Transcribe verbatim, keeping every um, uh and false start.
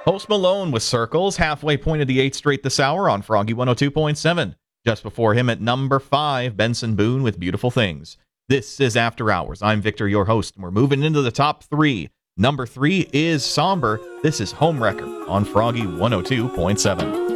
Post Malone with Circles, halfway point of the eighth straight this hour on Froggy one oh two point seven. Just before him at number five, Benson Boone with Beautiful Things. This is After Hours. I'm Victor, your host, and we're moving into the top three. Number three is Somber. This is Homewrecker on Froggy one oh two point seven.